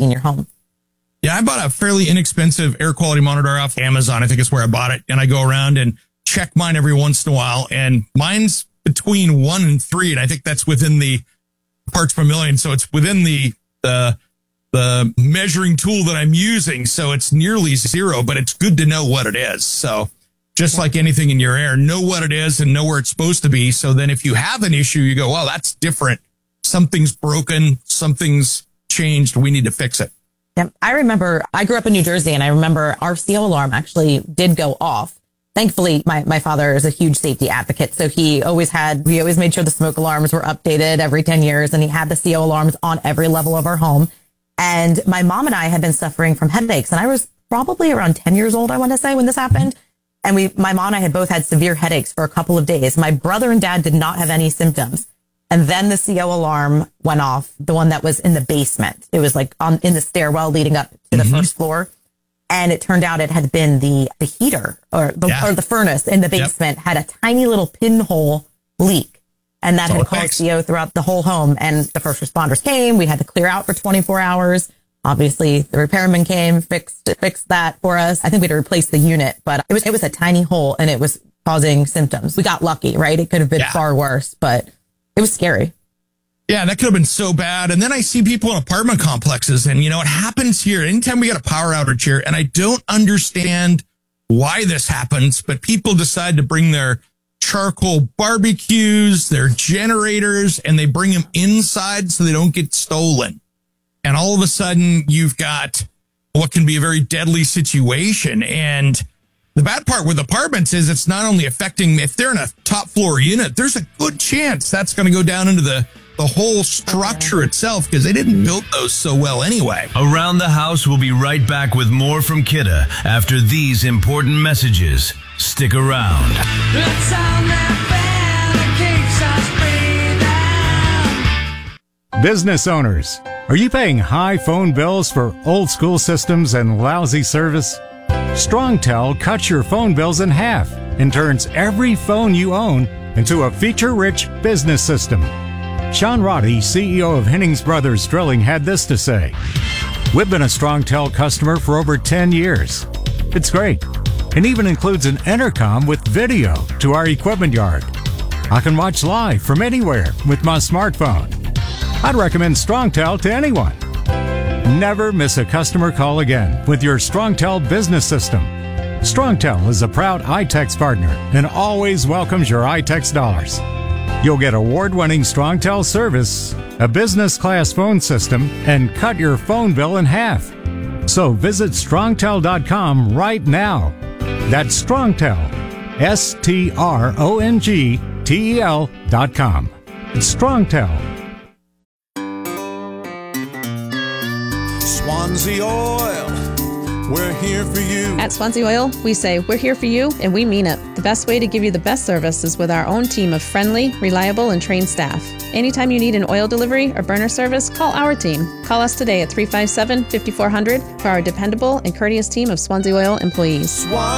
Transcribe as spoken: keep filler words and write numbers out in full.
in your home. Yeah, I bought a fairly inexpensive air quality monitor off Amazon. I think it's where I bought it. And I go around and check mine every once in a while. And mine's between one and three. And I think that's within the parts per million. So it's within the, the, the measuring tool that I'm using. So it's nearly zero, but it's good to know what it is. So just like anything in your air, know what it is and know where it's supposed to be. So then if you have an issue, you go, well, that's different. Something's broken. Something's changed. We need to fix it. Yeah, I remember I grew up in New Jersey, and I remember our C O alarm actually did go off. Thankfully, my, my father is a huge safety advocate. So he always had, we always made sure the smoke alarms were updated every ten years, and he had the C O alarms on every level of our home. And my mom and I had been suffering from headaches, and I was probably around ten years old, I want to say, when this happened. And we, my mom and I had both had severe headaches for a couple of days. My brother and dad did not have any symptoms. And then the C O alarm went off, the one that was in the basement. It was like on in the stairwell leading up to the mm-hmm. first floor. And it turned out it had been the, the heater or the, yeah. or the furnace in the basement yep. had a tiny little pinhole leak. And that That's had caused C O throughout the whole home. And the first responders came. We had to clear out for twenty-four hours. Obviously, the repairman came, fixed fixed that for us. I think we had to replace the unit, but it was it was a tiny hole and it was causing symptoms. We got lucky, right? It could have been yeah. far worse, but it was scary. Yeah, that could have been so bad. And then I see people in apartment complexes, and, you know, it happens here. Anytime we get a power outage here, and I don't understand why this happens, but people decide to bring their charcoal barbecues, their generators, and they bring them inside so they don't get stolen. And all of a sudden, you've got what can be a very deadly situation. And the bad part with apartments is it's not only affecting, if they're in a top floor unit, there's a good chance that's going to go down into the, the whole structure itself because they didn't build those so well anyway. Around the House will be right back with more from Kidda after these important messages. Stick around. It's on that fan that keeps us breathing. Business owners, are you paying high phone bills for old school systems and lousy service? StrongTel cuts your phone bills in half and turns every phone you own into a feature-rich business system. Sean Roddy, C E O of Hennings Brothers Drilling, had this to say. We've been a StrongTel customer for over ten years. It's great, and even includes an intercom with video to our equipment yard. I can watch live from anywhere with my smartphone. I'd recommend StrongTel to anyone. Never miss a customer call again with your StrongTel business system. StrongTel is a proud iTex partner and always welcomes your iTex dollars. You'll get award-winning StrongTel service, a business-class phone system, and cut your phone bill in half. So visit strongtel dot com right now. That's StrongTel, S T R O N G T E L dot com. It's StrongTel. Swansea Oil, we're here for you. At Swansea Oil, we say we're here for you, and we mean it. The best way to give you the best service is with our own team of friendly, reliable, and trained staff. Anytime you need an oil delivery or burner service, call our team. Call us today at three five seven, five four zero zero for our dependable and courteous team of Swansea Oil employees. Swan-